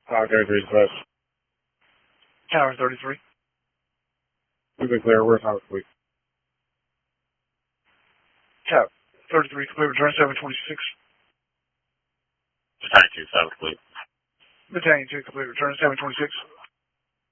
Tower 33 West. Tower 33. We've been clear. Where's Tower Fleet? Tower 33, complete return 726. Battalion 2, South Fleet. Battalion 2, complete return 726.